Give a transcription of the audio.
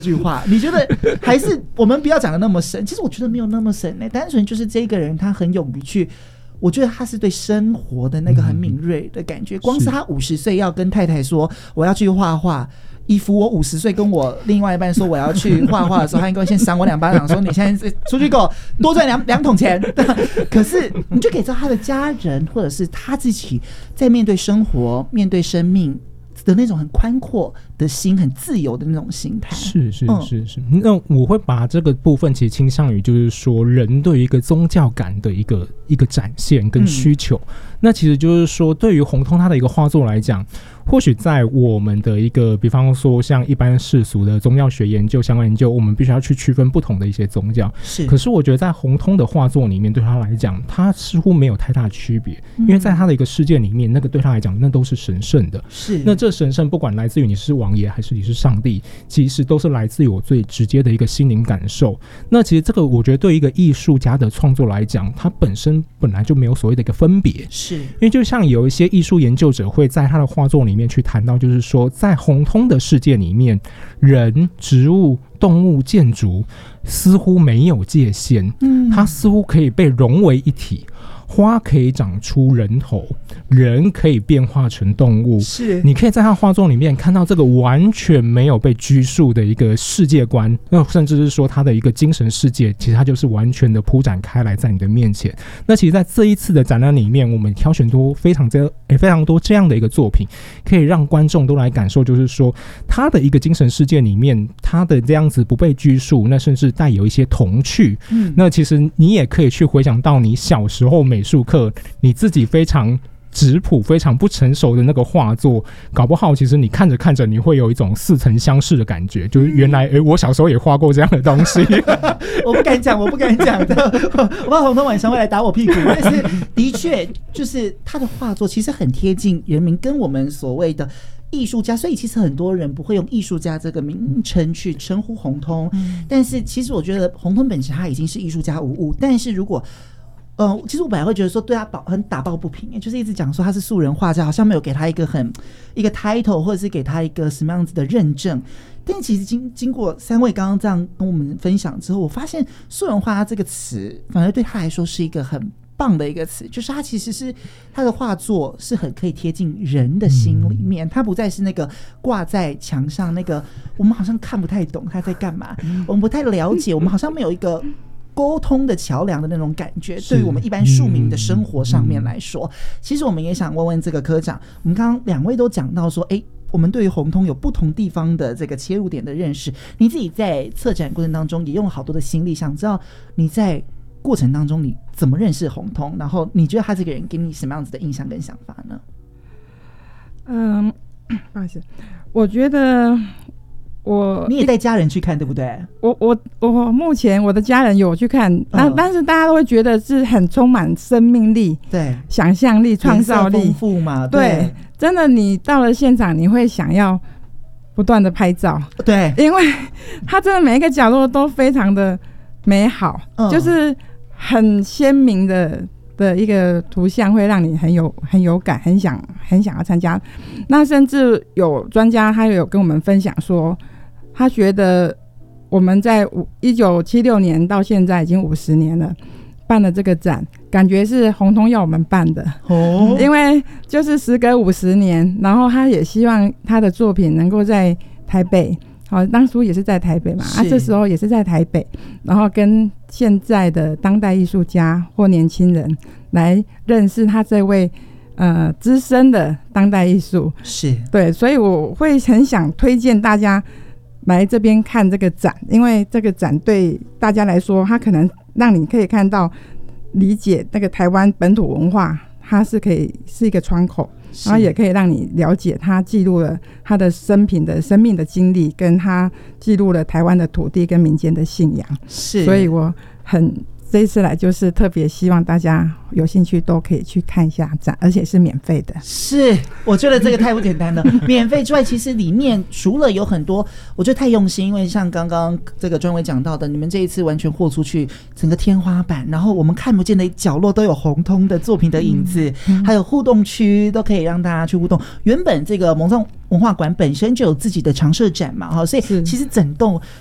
这句话你觉得还是我们不要讲的那么深？其实我觉得没有那么深单纯就是这个人他很勇于去，我觉得他是对生活的那个很敏锐的感觉。光是他50岁要跟太太说我要去画画，以服我50岁跟我另外一半说我要去画画的时候，他应该先赏我2巴掌，说你现在出去给我多赚两桶钱。可是你就可以知道他的家人或者是他自己在面对生活、面对生命的那种很宽阔的心，很自由的那种心态。 是。那我会把这个部分其实倾向于就是说人对于一个宗教感的一个展现跟需求。那其实就是说对于洪通他的一个画作来讲，或许在我们的一个比方说像一般世俗的宗教学研究相关研究，我们必须要去区分不同的一些宗教。可是我觉得在洪通的画作里面，对他来讲他似乎没有太大的区别，因为在他的一个世界里面，那个对他来讲那都是神圣的。那这神圣不管来自于你是王爷还是你是上帝，其实都是来自于我最直接的一个心灵感受。那其实这个我觉得对一个艺术家的创作来讲，他本来就没有所谓的一个分别。因为就像有一些艺术研究者会在他的画作里面去谈到，就是说在洪通的世界里面，人、植物、动物、建筑似乎没有界限，它似乎可以被融为一体。花可以长出人头，人可以变化成动物。你可以在他画作里面看到这个完全没有被拘束的一个世界观，甚至是说他的一个精神世界，其实它就是完全的铺展开来在你的面前。那其实在这一次的展览里面，我们挑选多非常多这样的一个作品，可以让观众都来感受，就是说他的一个精神世界里面，他的这样子不被拘束，那甚至带有一些童趣。那其实你也可以去回想到你小时候美术课你自己非常质朴非常不成熟的那个画作，搞不好其实你看着看着你会有一种似曾相识的感觉，就是原来我小时候也画过这样的东西。 我不敢讲我怕洪通晚上会来打我屁股。但是的确就是他的画作其实很贴近人民跟我们所谓的艺术家，所以其实很多人不会用艺术家这个名称去称呼洪通。但是其实我觉得洪通本身他已经是艺术家无误，但是如果其实我本来会觉得说对他很打抱不平，就是一直讲说他是素人画家，好像没有给他一个 title 或者是给他一个什么样子的认证。但其实经过3位刚刚这样跟我们分享之后，我发现素人画家这个词反而对他来说是一个很棒的一个词，就是他其实是他的画作是很可以贴近人的心里面，他不再是那个挂在墙上那个我们好像看不太懂他在干嘛，我们不太了解，我们好像没有一个沟通的桥梁的那种感觉。对于我们一般庶民的生活上面来说，其实我们也想问问这个科长，我们刚刚2位都讲到说我们对于洪通有不同地方的这个切入点的认识，你自己在策展过程当中也用了好多的心力，想知道你在过程当中你怎么认识洪通，然后你觉得他这个人给你什么样子的印象跟想法呢？ 不好意思，我觉得你也带家人去看对不对？ 我目前我的家人有去看，但是大家都会觉得是很充满生命力、对想象力、创造力丰富嘛。 对，真的你到了现场你会想要不断的拍照，对，因为它真的每一个角落都非常的美好，就是很鲜明的一个图像，会让你很有感，很想要参加。那甚至有专家他有跟我们分享说，他觉得我们在1976年到现在已经50年了，办了这个展，感觉是洪通要我们办的因为就是时隔50年，然后他也希望他的作品能够在台北，当初也是在台北嘛，这时候也是在台北，然后跟现在的当代艺术家或年轻人来认识他这位资深的当代艺术，是对，所以我会很想推荐大家来这边看这个展，因为这个展对大家来说，它可能让你可以看到理解那个台湾本土文化，它是可以是一个窗口，然后也可以让你了解他记录了他的生命的经历，跟他记录了台湾的土地跟民间的信仰，是，所以我很这一次来就是特别希望大家有兴趣都可以去看一下展，而且是免费的。 是，我觉得这个太不简单了。免费之外，其实里面除了有很多，我觉得太用心，因为像刚刚这个专委讲到的，你们这一次完全豁出去整个天花板，然后我们看不见的角落都有红通的作品的影子，还有互动区都可以让大家去互动。原本这个蒙藏文化馆本身就有自己的常设展嘛，所以其实整栋